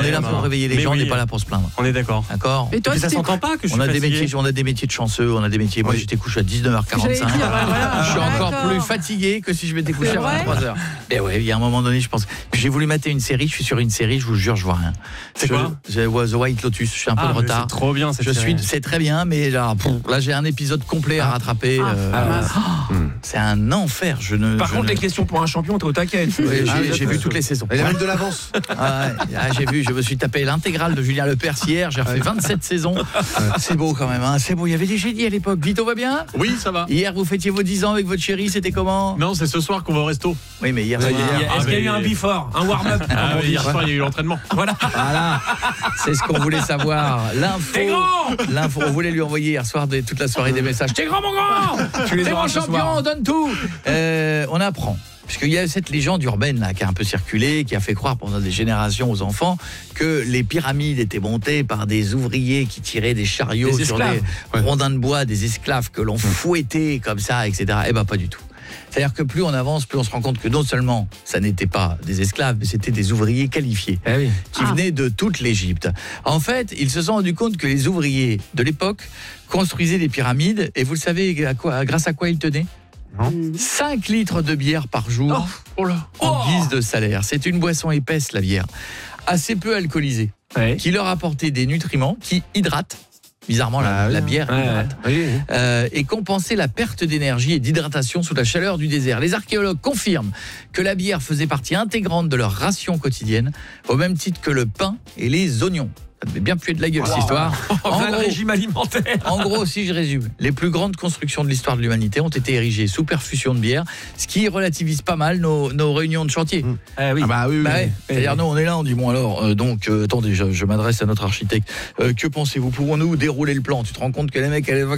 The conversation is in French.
est là pour réveiller les gens, on n'est pas là pour se plaindre. On est d'accord. D'accord. Et toi, ça s'entend pas que je suis fatigué. On a des métiers de chanceux, on a des métiers. Moi, j'étais couché à 19h45. Je suis encore plus fatigué que si je m'étais couché à 23h. Et ouais, il y a un moment donné, je pense. J'ai voulu mater une série, je suis sur une série, je vous jure, je vois rien. C'est quoi ? The White Lotus, je suis un peu de retard. C'est trop bien cette série. C'est très bien, mais là j'ai un épisode complet à rattraper. C'est un enfer. Par contre, les questions pour un champion, t'es au taquet. J'ai vu toutes les saisons. Il a même de l'avance. Je me suis tapé l'intégrale de Julien Lepers hier, j'ai refait 27 saisons. C'est beau quand même, hein. C'est beau, il y avait des génies à l'époque. Vito va bien ? Oui, ça va. Hier, vous fêtiez vos 10 ans avec votre chérie, c'était comment ? Non, c'est ce soir qu'on va au resto. Oui, mais hier soir. Est-ce qu'il y a eu un before, un warm-up Hier soir, il y a eu l'entraînement. Voilà. C'est ce qu'on voulait savoir. L'info, on voulait lui envoyer hier soir toute la soirée des messages. T'es grand, mon grand ! T'es mon champion, on donne tout. On apprend. Parce qu'il y a cette légende urbaine là, qui a un peu circulé, qui a fait croire pendant des générations aux enfants que les pyramides étaient montées par des ouvriers qui tiraient des chariots sur des rondins de bois, des esclaves que l'on fouettait comme ça, etc. Eh ben pas du tout. C'est-à-dire que plus on avance, plus on se rend compte que non seulement ça n'était pas des esclaves, mais c'était des ouvriers qualifiés qui venaient de toute l'Égypte. En fait, ils se sont rendus compte que les ouvriers de l'époque construisaient des pyramides, et vous le savez grâce à quoi ils tenaient ? 5 litres de bière par jour en guise de salaire. C'est une boisson épaisse, la bière, assez peu alcoolisée, qui leur apportait des nutriments, qui hydratent. Bizarrement, la bière hydrate. Et compenser la perte d'énergie et d'hydratation sous la chaleur du désert. Les archéologues confirment que la bière faisait partie intégrante de leur ration quotidienne, au même titre que le pain et les oignons. Ça devait bien puer de la gueule, cette histoire. Le régime alimentaire. En gros, si je résume, les plus grandes constructions de l'histoire de l'humanité ont été érigées sous perfusion de bière, ce qui relativise pas mal nos réunions de chantier. C'est-à-dire, nous, on est là, on dit, bon alors, attendez, je m'adresse à notre architecte. Que pensez-vous ? Pouvons-nous dérouler le plan ? Tu te rends compte que les mecs,